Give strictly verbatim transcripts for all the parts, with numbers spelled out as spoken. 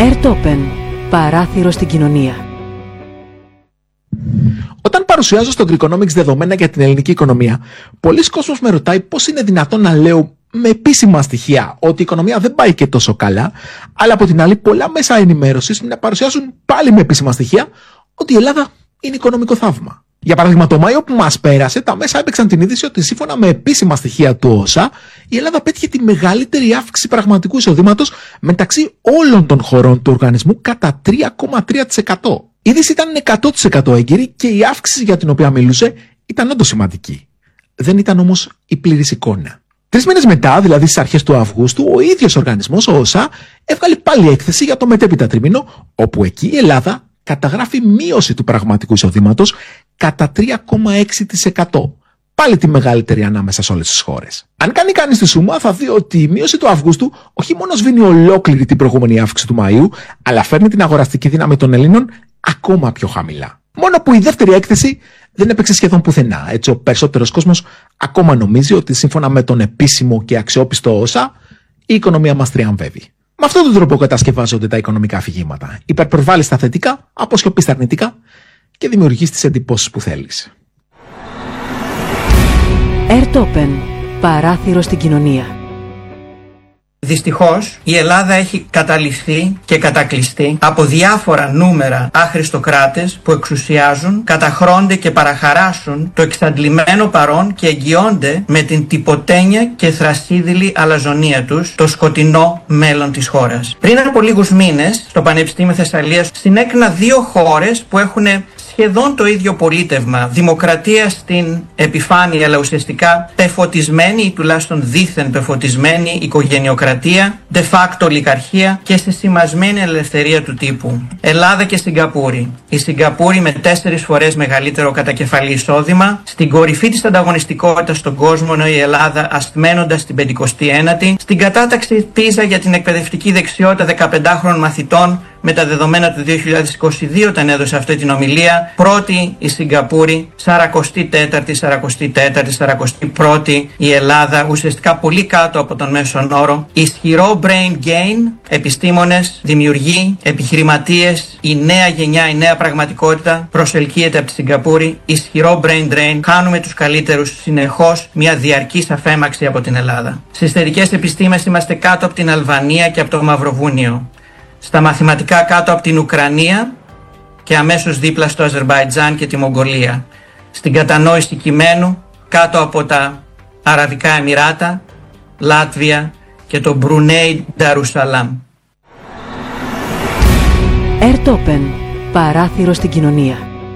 Airtopen. Παράθυρο στην κοινωνία. Όταν παρουσιάζω στο Greekonomics δεδομένα για την ελληνική οικονομία, πολλοί κόσμος με ρωτάει πώς είναι δυνατόν να λέω με επίσημα στοιχεία ότι η οικονομία δεν πάει και τόσο καλά, αλλά από την άλλη πολλά μέσα ενημέρωσης να παρουσιάζουν πάλι με επίσημα στοιχεία ότι η Ελλάδα είναι οικονομικό θαύμα. Για παράδειγμα, το Μάιο που μας πέρασε, τα μέσα έπαιξαν την είδηση ότι σύμφωνα με επίσημα στοιχεία του ΟΣΑ, η Ελλάδα πέτυχε τη μεγαλύτερη αύξηση πραγματικού εισοδήματος μεταξύ όλων των χωρών του οργανισμού κατά τρία κόμμα τρία τοις εκατό. Η είδηση ήταν εκατό τοις εκατό έγκυρη και η αύξηση για την οποία μιλούσε ήταν όντως σημαντική. Δεν ήταν όμως η πλήρης εικόνα. Τρεις μήνες μετά, δηλαδή στις αρχές του Αυγούστου, ο ίδιος οργανισμός, ο ΟΣΑ, έβγαλε πάλι έκθεση για το μετέπειτα τρίμηνο, όπου εκεί η Ελλάδα καταγράφει μείωση του πραγματικού εισοδήματος κατά τρία κόμμα έξι τοις εκατό. Πάλι τη μεγαλύτερη ανάμεσα σε όλες τις χώρες. Αν κάνει κανείς τη σούμα, θα δει ότι η μείωση του Αυγούστου όχι μόνο σβήνει ολόκληρη την προηγούμενη αύξηση του Μαΐου, αλλά φέρνει την αγοραστική δύναμη των Ελλήνων ακόμα πιο χαμηλά. Μόνο που η δεύτερη έκθεση δεν έπαιξε σχεδόν πουθενά. Έτσι, ο περισσότερος κόσμος ακόμα νομίζει ότι σύμφωνα με τον επίσημο και αξιόπιστο ΟΣΑ, η οικονομία μας τριαμβεύει. Με αυτόν τον τρόπο κατασκευάζονται τα οικονομικά αφηγήματα. Υπερπροβάλλεις τα θετικά, αποσιωπείς τα αρνητικά και δημιουργείς τις εντυπώσεις που θέλεις. Airtopen. Παράθυρο στην κοινωνία. Δυστυχώς, η Ελλάδα έχει καταληφθεί και κατακλειστεί από διάφορα νούμερα άχρηστοκράτες που εξουσιάζουν, καταχρώνται και παραχαράσουν το εξαντλημένο παρόν και εγγυώνται με την τυποτένια και θρασίδηλη αλαζονία τους το σκοτεινό μέλλον της χώρας. Πριν από λίγους μήνες, στο Πανεπιστήμιο Θεσσαλίας συνέκρινα δύο χώρες που έχουν σχεδόν το ίδιο πολίτευμα, δημοκρατία στην επιφάνεια, αλλά ουσιαστικά πεφωτισμένη ή τουλάχιστον δίθεν πεφωτισμένη οικογενειοκρατία, de facto ολιγαρχία και συσημασμένη ελευθερία του τύπου. Ελλάδα και Σιγκαπούρη. Η Σιγκαπούρη με τέσσερις φορές μεγαλύτερο κατακεφαλή εισόδημα, στην κορυφή της ανταγωνιστικότητας στον κόσμο, ενώ η Ελλάδα ασθμένοντας την πεντηκοστή ένατη, στην κατάταξη πίζα για την εκπαιδευτική δεξιότητα δεκαπεντάχρονων μαθητών, με τα δεδομένα του δύο χιλιάδες είκοσι δύο όταν έδωσε αυτή την ομιλία, πρώτη η Σιγκαπούρη, σαρακοστή τέταρτη, σαρακοστή τέταρτη, σαρακοστή πρώτη η Ελλάδα, ουσιαστικά πολύ κάτω από τον μέσον όρο. Ισχυρό brain gain, επιστήμονες, δημιουργοί, επιχειρηματίες, η νέα γενιά, η νέα πραγματικότητα προσελκύεται από τη Σιγκαπούρη. Ισχυρό brain drain, χάνουμε τους καλύτερους συνεχώς, μια διαρκής αφέμαξη από την Ελλάδα. Στις θετικές επιστήμες είμαστε κάτω από την Αλβανία και από το Μαυροβούνιο. Στα μαθηματικά κάτω από την Ουκρανία και αμέσως δίπλα στο Αζερμπαϊτζάν και τη Μογγολία. Στην κατανόηση κειμένου κάτω από τα Αραβικά Εμιράτα, Λάτβια και το Μπρουνέι Νταρουσαλάμ. Airtopen. Παράθυρο στην κοινωνία.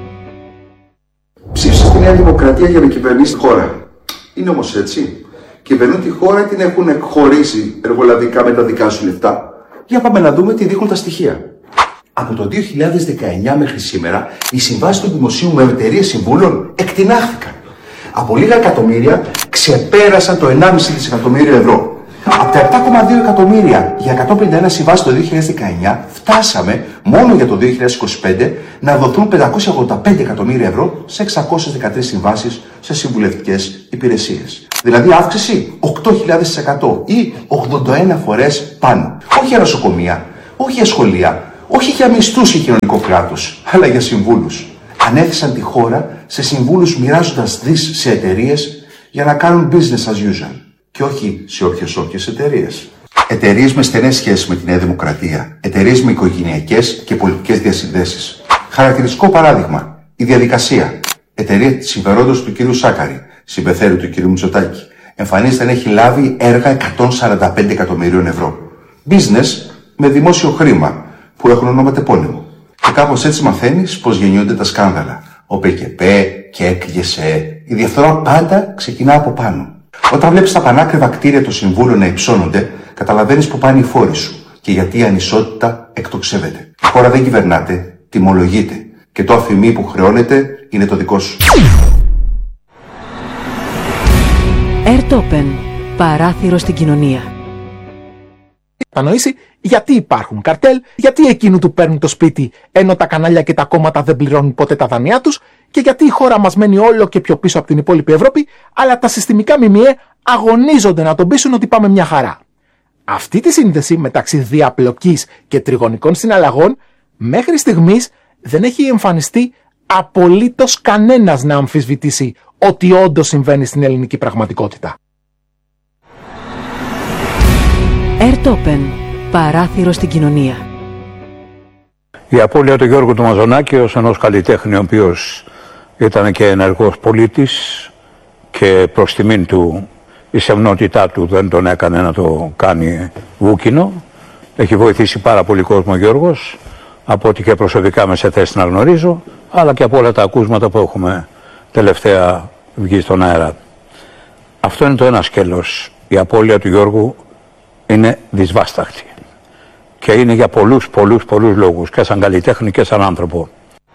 Ψήφισε τη Νέα Δημοκρατία για να κυβερνήσει τη χώρα. Είναι όμως έτσι. Κυβερνούν τη χώρα ή την έχουν εκχωρήσει εργολαβικά με τα δικά σου λεφτά. Για πάμε να δούμε τι δείχνουν τα στοιχεία. Από το δύο χιλιάδες δεκαεννιά μέχρι σήμερα, οι συμβάσεις του δημοσίου με εταιρείες συμβούλων εκτινάχθηκαν. Από λίγα εκατομμύρια ξεπέρασαν το ενάμιση δισεκατομμύριο ευρώ. Από τα επτά κόμμα δύο εκατομμύρια για εκατόν πενήντα ένα συμβάσεις το δύο χιλιάδες δεκαεννιά, φτάσαμε μόνο για το δύο χιλιάδες είκοσι πέντε να δοθούν πεντακόσια ογδόντα πέντε εκατομμύρια ευρώ σε εξακόσιες δεκατρείς συμβάσεις σε συμβουλευτικές υπηρεσίες. Δηλαδή αύξηση οκτώ χιλιάδες τοις εκατό ή ογδόντα ένα φορές πάνω. Όχι για νοσοκομεία, όχι για σχολεία, όχι για μισθούς ή κοινωνικό κράτος, αλλά για συμβούλους. Ανέθεσαν τη χώρα σε συμβούλους μοιράζοντας δις σε εταιρείες για να κάνουν business as usual. Και όχι σε όποιες όποιες εταιρείες. Εταιρείες με στενές σχέσεις με τη Νέα Δημοκρατία. Εταιρείες με οικογενειακές και πολιτικές διασυνδέσεις. Χαρακτηριστικό παράδειγμα. Η διαδικασία. Εταιρεία συμφερόντος του κ. Σάκαρη, συμπεθέρου του κ. Μητσοτάκη. Εμφανίζεται να έχει λάβει έργα εκατόν σαράντα πέντε εκατομμυρίων ευρώ. Business με δημόσιο χρήμα που έχουν ονοματεπώνυμο. Και κάπως έτσι μαθαίνεις πώς γεννιούνται τα σκάνδαλα. Ο ΠΚΠ, ΚΕΚ, ΓΕΣΕ. Η διαφθορά πάντα ξεκινά από πάνω. Όταν βλέπεις τα πανάκριβα κτίρια των συμβούλων να υψώνονται, καταλαβαίνεις που πάνε οι φόροι σου και γιατί η ανισότητα εκτοξεύεται. Η χώρα δεν κυβερνάται, τιμολογείται και το αφημί που χρεώνεται είναι το δικό σου. Airtopen. Παράθυρο στην κοινωνία. Κατανοήσει γιατί υπάρχουν καρτέλ, γιατί εκείνου του παίρνουν το σπίτι ενώ τα κανάλια και τα κόμματα δεν πληρώνουν ποτέ τα δάνειά τους και γιατί η χώρα μας μένει όλο και πιο πίσω από την υπόλοιπη Ευρώπη, αλλά τα συστημικά ΜΜΕ αγωνίζονται να τον πείσουν ότι πάμε μια χαρά. Αυτή τη σύνδεση μεταξύ διαπλοκής και τριγωνικών συναλλαγών μέχρι στιγμής δεν έχει εμφανιστεί απολύτως κανένας να αμφισβητήσει ότι όντως συμβαίνει στην ελληνική πραγματικότητα. Ερτόπεν, παράθυρο στην κοινωνία. Η απώλεια του Γιώργου του Μαζονάκη ως ενός καλλιτέχνη, ο οποίος ήταν και ενεργός πολίτης και προς τιμήν του η σεμνότητά του δεν τον έκανε να το κάνει βούκινο. Έχει βοηθήσει πάρα πολύ κόσμο ο Γιώργος, από ό,τι και προσωπικά με σε θέση να γνωρίζω, αλλά και από όλα τα ακούσματα που έχουμε τελευταία βγει στον αέρα. Αυτό είναι το ένα σκέλος. Η απώλεια του Γιώργου είναι δυσβάσταχτη. Και είναι για πολλούς, πολλούς, πολλούς λόγους, και σαν καλλιτέχνη και σαν άνθρωπο.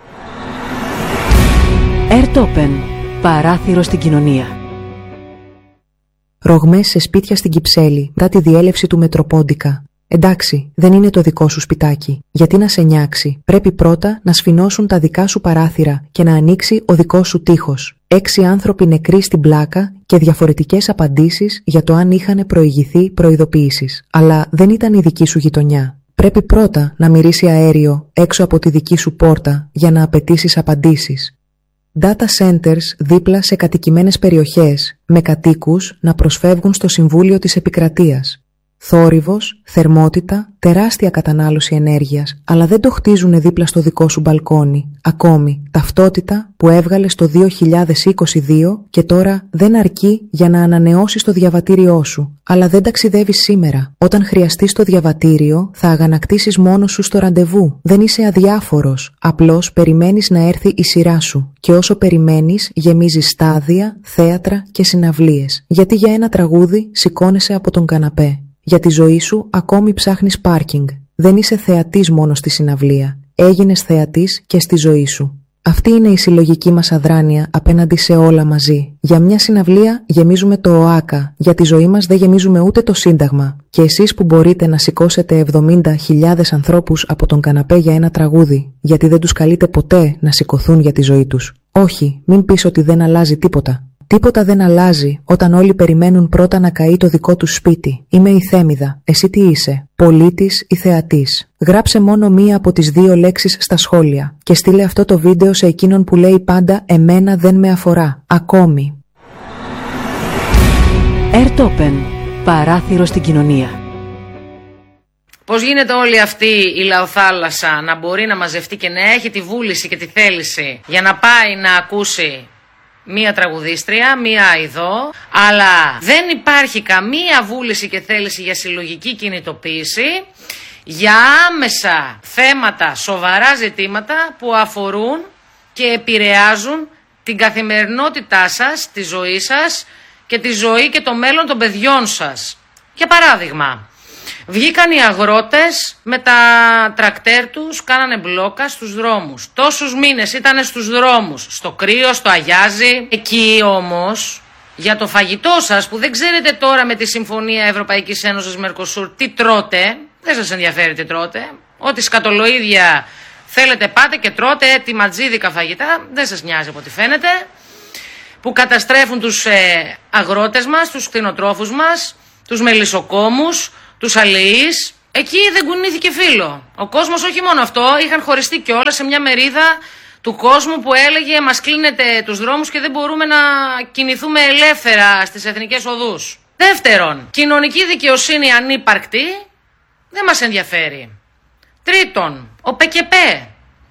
Ερτόπεν, παράθυρο στην κοινωνία. Ρογμές σε σπίτια στην Κυψέλη, μετά τη διέλευση του Μετροπόντικα. Εντάξει, δεν είναι το δικό σου σπιτάκι. Γιατί να σε νιάξει, πρέπει πρώτα να σφινώσουν τα δικά σου παράθυρα και να ανοίξει ο δικός σου τοίχος. Έξι άνθρωποι νεκροί στην πλάκα και διαφορετικές απαντήσεις για το αν είχαν προηγηθεί προειδοποιήσεις. Αλλά δεν ήταν η δική σου γειτονιά. Πρέπει πρώτα να μυρίσει αέριο έξω από τη δική σου πόρτα για να απαιτήσεις απαντήσεις. Data centers δίπλα σε κατοικημένες περιοχές, με κατοίκους να προσφεύγουν στο Συμβούλιο της Επικρατείας. Θόρυβος, θερμότητα, τεράστια κατανάλωση ενέργειας, αλλά δεν το χτίζουνε δίπλα στο δικό σου μπαλκόνι. Ακόμη, ταυτότητα που έβγαλες το δύο χιλιάδες είκοσι δύο και τώρα δεν αρκεί για να ανανεώσεις το διαβατήριό σου. Αλλά δεν ταξιδεύεις σήμερα. Όταν χρειαστείς το διαβατήριο, θα αγανακτήσεις μόνος σου στο ραντεβού. Δεν είσαι αδιάφορος. Απλώς περιμένεις να έρθει η σειρά σου. Και όσο περιμένεις, γεμίζεις στάδια, θέατρα και συναυλίες. Γιατί για ένα τραγούδι σηκώνεσαι από τον καναπέ. Για τη ζωή σου ακόμη ψάχνεις πάρκινγκ. Δεν είσαι θεατής μόνο στη συναυλία. Έγινες θεατής και στη ζωή σου. Αυτή είναι η συλλογική μας αδράνεια απέναντι σε όλα μαζί. Για μια συναυλία γεμίζουμε το ΟΑΚΑ. Για τη ζωή μας δεν γεμίζουμε ούτε το Σύνταγμα. Και εσείς που μπορείτε να σηκώσετε εβδομήντα χιλιάδες ανθρώπους από τον καναπέ για ένα τραγούδι, γιατί δεν τους καλείτε ποτέ να σηκωθούν για τη ζωή τους. Όχι, μην πεις ότι δεν αλλάζει τίποτα. Τίποτα δεν αλλάζει όταν όλοι περιμένουν πρώτα να καεί το δικό τους σπίτι. Είμαι η Θέμηδα. Εσύ τι είσαι, πολίτης ή θεατής? Γράψε μόνο μία από τις δύο λέξεις στα σχόλια και στείλε αυτό το βίντεο σε εκείνον που λέει πάντα «Εμένα δεν με αφορά». Ακόμη. Ερτόπεν, παράθυρο στην κοινωνία. Πώς γίνεται όλη αυτή η λαοθάλασσα να μπορεί να μαζευτεί και να έχει τη βούληση και τη θέληση για να πάει να ακούσει μία τραγουδίστρια, μία αηδό, αλλά δεν υπάρχει καμία βούληση και θέληση για συλλογική κινητοποίηση, για άμεσα θέματα, σοβαρά ζητήματα που αφορούν και επηρεάζουν την καθημερινότητά σας, τη ζωή σας και τη ζωή και το μέλλον των παιδιών σας. Για παράδειγμα, βγήκαν οι αγρότες με τα τρακτέρ τους, κάνανε μπλόκα στους δρόμους. Τόσους μήνες ήτανε στους δρόμους, στο κρύο, στο αγιάζι. Εκεί όμως, για το φαγητό σας που δεν ξέρετε τώρα με τη Συμφωνία Ευρωπαϊκής Ένωσης Μερκοσούρ τι τρώτε, δεν σας ενδιαφέρει τι τρώτε. Ό,τι σκατολοίδια θέλετε πάτε και τρώτε, έτοιμα φαγητά, δεν σας νοιάζει από ό,τι φαίνεται. Που καταστρέφουν τους ε, αγρότες μας, τους κτηνοτρόφους μας, τους μελισσοκόμους, τους αλληλείς. Εκεί δεν κουνήθηκε φύλλο. Ο κόσμος όχι μόνο αυτό, είχαν χωριστεί κιόλας σε μια μερίδα του κόσμου που έλεγε μας κλείνετε τους δρόμους και δεν μπορούμε να κινηθούμε ελεύθερα στις εθνικές οδούς. Δεύτερον, κοινωνική δικαιοσύνη ανύπαρκτη δεν μας ενδιαφέρει. Τρίτον, ο ΠΚΠ.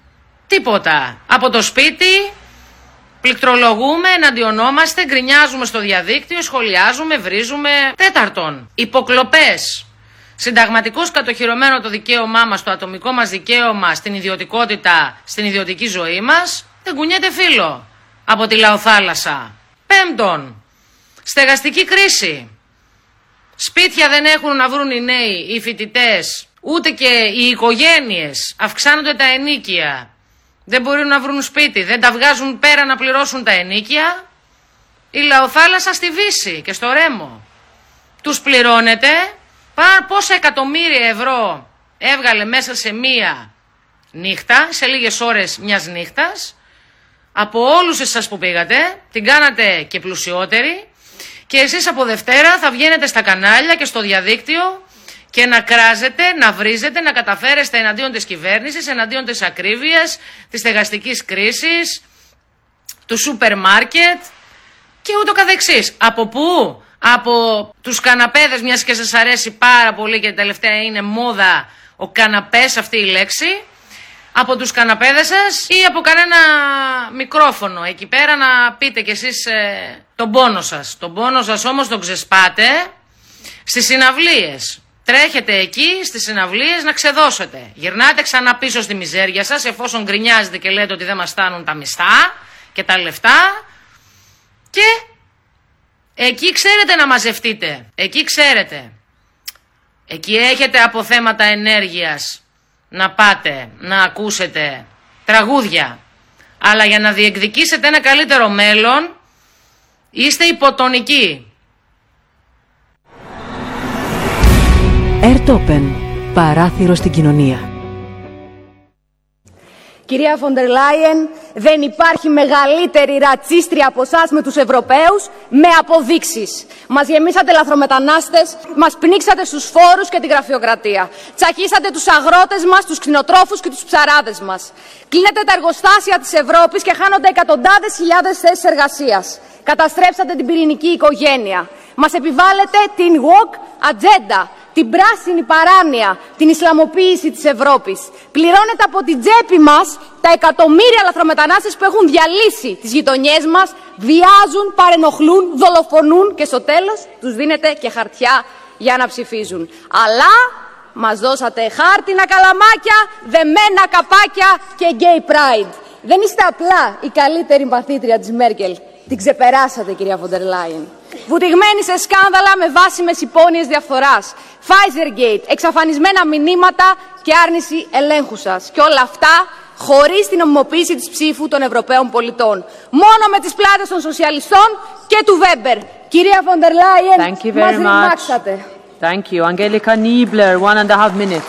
Τίποτα. Από το σπίτι πληκτρολογούμε, εναντιονόμαστε, γκρινιάζουμε στο διαδίκτυο, σχολιάζουμε, βρίζουμε. Τέταρτον, υποκλοπές. Συνταγματικώς κατοχυρωμένο το δικαίωμά μας, το ατομικό μας δικαίωμα στην ιδιωτικότητα, στην ιδιωτική ζωή μας, δεν κουνιέται φύλλο από τη λαοθάλασσα. Πέμπτον, στεγαστική κρίση. Σπίτια δεν έχουν να βρουν οι νέοι, οι φοιτητές, ούτε και οι οικογένειες. Αυξάνονται τα ενοίκια. Δεν μπορούν να βρουν σπίτι, δεν τα βγάζουν πέρα να πληρώσουν τα ενοίκια. Η λαοθάλασσα στη Βύση και στο Ρέμο. Τους πληρώνετε. Πάρα πόσα εκατομμύρια ευρώ έβγαλε μέσα σε μία νύχτα, σε λίγες ώρες μιας νύχτας. Από όλους εσάς που πήγατε, την κάνατε και πλουσιότερη. Και εσείς από Δευτέρα θα βγαίνετε στα κανάλια και στο διαδίκτυο και να κράζετε, να βρίζετε, να καταφέρεστε εναντίον της κυβέρνησης, εναντίον της ακρίβειας, της στεγαστικής κρίσης, του σούπερ μάρκετ και ούτω καθεξής. Από πού? Από τους καναπέδες, μιας και σας αρέσει πάρα πολύ και τελευταία είναι μόδα ο καναπές αυτή η λέξη. Από τους καναπέδες σας ή από κανένα μικρόφωνο εκεί πέρα να πείτε κι εσείς ε, τον πόνο σας. Τον πόνο σας όμως τον ξεσπάτε στις συναυλίες. Τρέχετε εκεί στις συναυλίες να ξεδώσετε. Γυρνάτε ξανά πίσω στη μιζέρια σας εφόσον γκρινιάζετε και λέτε ότι δεν μας φτάνουν τα μισθά και τα λεφτά. Και εκεί ξέρετε να μαζευτείτε. Εκεί ξέρετε. Εκεί έχετε από θέματα ενέργειας να πάτε, να ακούσετε τραγούδια. Αλλά για να διεκδικήσετε ένα καλύτερο μέλλον είστε υποτονικοί. Ερτόπεν, παράθυρο στην κοινωνία. Κυρία Φοντερ Λάιεν, δεν υπάρχει μεγαλύτερη ρατσίστρια από εσάς με τους Ευρωπαίους με αποδείξεις. Μας γεμίσατε λαθρομετανάστες, μας πνίξατε στους φόρους και τη γραφειοκρατία. Τσακίσατε τους αγρότες μας, τους κτηνοτρόφους και τους ψαράδες μας. Κλείνετε τα εργοστάσια της Ευρώπης και χάνονται εκατοντάδες χιλιάδες θέσεις εργασίας. Καταστρέψατε την πυρηνική οικογένεια. Μας επιβάλλετε την woke ατζέντα, την πράσινη παράνοια, την Ισλαμοποίηση της Ευρώπης. Πληρώνετε από την τσέπη μας τα εκατομμύρια λαθρομετανάστες που έχουν διαλύσει τις γειτονιές μας, βιάζουν, παρενοχλούν, δολοφονούν και στο τέλος τους δίνετε και χαρτιά για να ψηφίζουν. Αλλά μας δώσατε χάρτινα καλαμάκια, δεμένα καπάκια και gay pride. Δεν είστε απλά η καλύτερη μαθήτρια της Μέρκελ. Την ξεπεράσατε, κυρία Φοντερ Λάιεν. Βουτυγμένη σε σκάνδαλα με βάσιμες υπόνοιες διαφθοράς. Pfizergate, εξαφανισμένα μηνύματα και άρνηση ελέγχου σας. Και όλα αυτά χωρίς την νομιμοποίηση της ψήφου των Ευρωπαίων πολιτών. Μόνο με τις πλάτες των σοσιαλιστών και του Βέμπερ. Κυρία Φοντερ Λάιεν, μας ρημάξατε. Thank you. Angelika Niebler, one and a half minutes.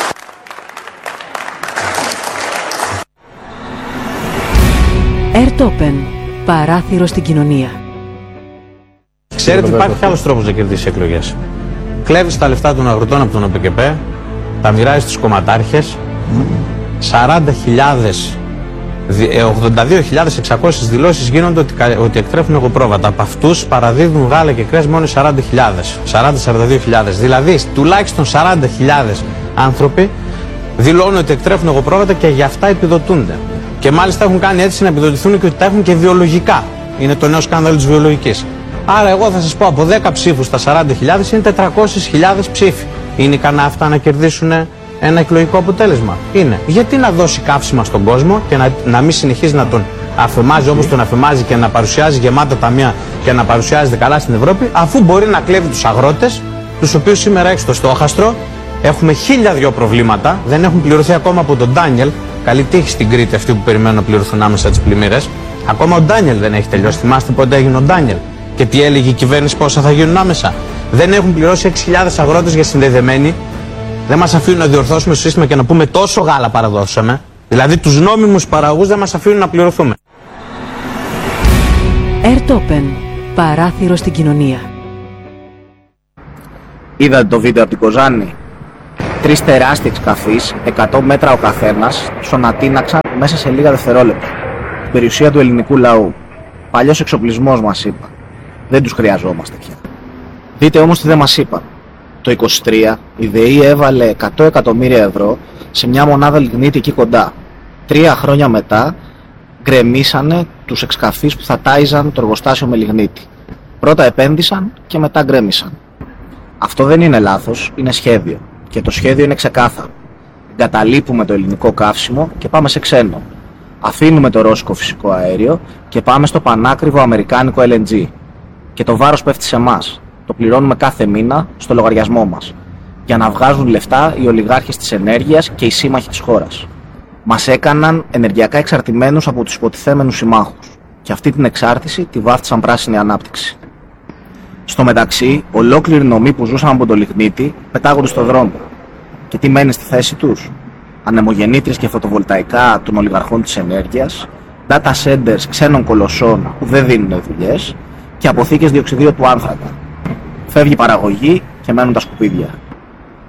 Ερτόπεν, παράθυρο στην κοινωνία. Ξέρετε, υπάρχει κι άλλος τρόπος να κερδίσει εκλογές. Κλέβεις τα λεφτά των αγροτών από τον ΟΠΕΚΕΠΕ, τα μοιράζεις στους κομματάρχες, σαράντα χιλιάδες, ογδόντα δύο χιλιάδες εξακόσιες δηλώσεις γίνονται ότι, ότι εκτρέφουν εγωπρόβατα. Από αυτούς παραδίδουν γάλα και κρέας μόνο σαράντα χιλιάδες, σαράντα με σαράντα δύο χιλιάδες. Δηλαδή, τουλάχιστον σαράντα χιλιάδες άνθρωποι δηλώνουν ότι εκτρέφουν εγωπρόβατα και για αυτά επιδοτούνται. Και μάλιστα έχουν κάνει αίτηση να επιδοτηθούν και ότι τα έχουν και βιολογικά. Είναι το νέο σκάνδαλο της βιολογικής. Άρα, εγώ θα σας πω από δέκα ψήφους στα σαράντα χιλιάδες είναι τετρακόσιες χιλιάδες ψήφοι. Είναι ικανά αυτά να κερδίσουν ένα εκλογικό αποτέλεσμα? Είναι. Γιατί να δώσει καύσιμα στον κόσμο και να, να μην συνεχίζει να τον αφημάζει όπως τον αφημάζει και να παρουσιάζει γεμάτα ταμεία και να παρουσιάζεται καλά στην Ευρώπη, αφού μπορεί να κλέβει τους αγρότες, τους οποίους σήμερα έχει στο στόχαστρο. Έχουμε χίλια δυο προβλήματα, δεν έχουν πληρωθεί ακόμα από τον Ντάνιελ. Καλή τύχη στην Κρήτη αυτοί που περιμένουν να πληρωθούν άμεσα τις πλημμύρες. Ακόμα ο Ντάνιελ δεν έχει τελειώσει. Θυμάστε πότε έγινε ο Ντάνιελ και τι έλεγε η κυβέρνηση πόσα θα γίνουν άμεσα? Δεν έχουν πληρώσει έξι χιλιάδες αγρότες για συνδεδεμένοι. Δεν μας αφήνουν να διορθώσουμε το σύστημα και να πούμε τόσο γάλα παραδώσαμε. Δηλαδή τους νόμιμους παραγωγούς δεν μας αφήνουν να πληρωθούμε. Ερτόπεν, παράθυρο στην κοινωνία. Είδατε το βίντεο από την Κοζάνη? Τρεις τεράστιοι εξκαφείς, εκατό μέτρα ο καθένας, σωνατίναξαν μέσα σε λίγα δευτερόλεπτα. Την περιουσία του ελληνικού λαού. Παλιός εξοπλισμός μας είπα. Δεν τους χρειαζόμαστε πια. Δείτε όμως τι δεν μας είπαν. Το είκοσι τρία η ΔΕΗ έβαλε εκατό εκατομμύρια ευρώ σε μια μονάδα λιγνίτη εκεί κοντά. Τρία χρόνια μετά γκρεμίσανε τους εξκαφείς που θα τάιζαν το εργοστάσιο με λιγνίτη. Πρώτα επένδυσαν και μετά γκρέμισαν. Αυτό δεν είναι λάθος, είναι σχέδιο. Και το σχέδιο είναι ξεκάθαρο. Εγκαταλείπουμε το ελληνικό καύσιμο και πάμε σε ξένο. Αφήνουμε το ρώσικο φυσικό αέριο και πάμε στο πανάκριβο αμερικάνικο ελ εν τζι. Και το βάρος πέφτει σε εμάς. Το πληρώνουμε κάθε μήνα στο λογαριασμό μας. Για να βγάζουν λεφτά οι ολιγάρχες της ενέργειας και οι σύμμαχοι της χώρας. Μας έκαναν ενεργειακά εξαρτημένους από τους υποτιθέμενους συμμάχους. Και αυτή την εξάρτηση τη βάφτισαν πράσινη ανάπτυξη. Στο μεταξύ, ολόκληροι νομοί που ζούσαν από το λιγνίτη πετάγονται στο δρόμο. Και τι μένει στη θέση τους? Ανεμογεννήτριες και φωτοβολταϊκά των ολιγαρχών της ενέργειας, data centers ξένων κολοσσών που δεν δίνουν δουλειές και αποθήκες διοξιδίου του άνθρακα. Φεύγει η παραγωγή και μένουν τα σκουπίδια.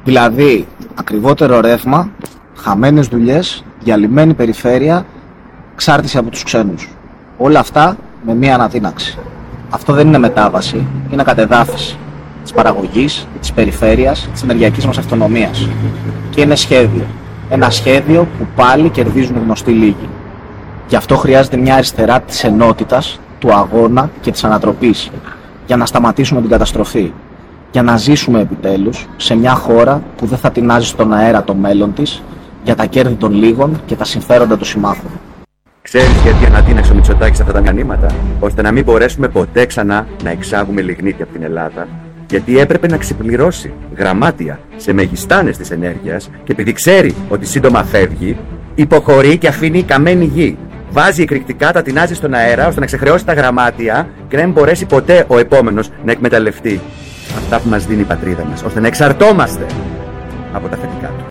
Δηλαδή, ακριβότερο ρεύμα, χαμένες δουλειές, διαλυμένη περιφέρεια, εξάρτηση από τους ξένους. Όλα αυτά με μία αναδύναξη. Αυτό δεν είναι μετάβαση, είναι κατεδάφιση της παραγωγής, της περιφέρειας, της ενεργειακής μας αυτονομίας. Και είναι σχέδιο. Ένα σχέδιο που πάλι κερδίζουν γνωστοί λίγοι. Γι' αυτό χρειάζεται μια αριστερά της ενότητας, του αγώνα και της ανατροπής, για να σταματήσουμε την καταστροφή. Για να ζήσουμε επιτέλους σε μια χώρα που δεν θα τεινάζει στον αέρα το μέλλον της για τα κέρδη των λίγων και τα συμφέροντα των συμμάχων. Ξέρεις γιατί ανατείναξε ο Μητσοτάκης αυτά τα μηνύματα? Ώστε να μην μπορέσουμε ποτέ ξανά να εξάγουμε λιγνίτη από την Ελλάδα. Γιατί έπρεπε να ξεπληρώσει γραμμάτια σε μεγιστάνες της ενέργειας και επειδή ξέρει ότι σύντομα φεύγει, υποχωρεί και αφήνει καμένη γη. Βάζει εκρηκτικά, τα τεινάζει στον αέρα ώστε να ξεχρεώσει τα γραμμάτια και να μην μπορέσει ποτέ ο επόμενος να εκμεταλλευτεί αυτά που μας δίνει η πατρίδα μας, ώστε να εξαρτώμαστε από τα θετικά του.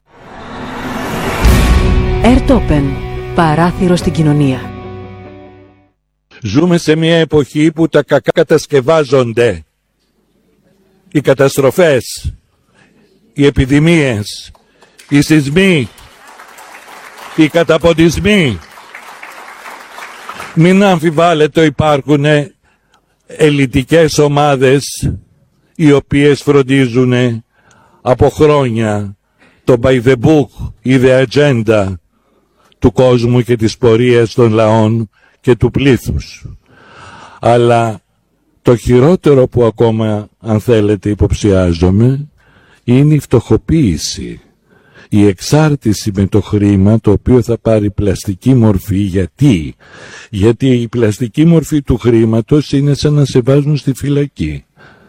Ερτόπεν. Παράθυρο στην κοινωνία. Ζούμε σε μια εποχή που τα κακά κατασκευάζονται. Οι καταστροφές, οι επιδημίες, οι σεισμοί, οι καταποντισμοί. Μην αμφιβάλλετε, υπάρχουν ελιτικές ομάδες οι οποίες φροντίζουν από χρόνια το by the book ή the agenda του κόσμου και της πορείας των λαών και του πλήθους. Αλλά το χειρότερο που ακόμα, αν θέλετε, υποψιάζομαι, είναι η φτωχοποίηση. Η εξάρτηση με το χρήμα, το οποίο θα πάρει πλαστική μορφή. Γιατί? Γιατί η πλαστική μορφή του χρήματος είναι σαν να σε βάζουν στη φυλακή.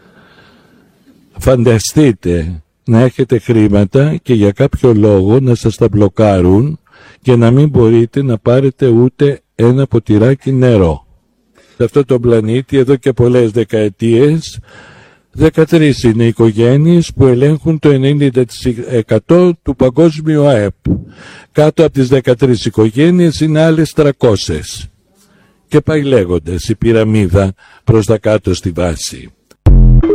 Φανταστείτε να έχετε χρήματα και για κάποιο λόγο να σας τα μπλοκάρουν και να μην μπορείτε να πάρετε ούτε ένα ποτηράκι νερό. Σε αυτό το πλανήτη εδώ και πολλές δεκαετίες, δεκατρείς είναι οι οικογένειες που ελέγχουν το ενενήντα τοις εκατό του παγκόσμιου ΑΕΠ. Κάτω από τις δεκατρείς οικογένειες είναι άλλες τριακόσιες. Και πάει λέγοντας η πυραμίδα προς τα κάτω στη βάση.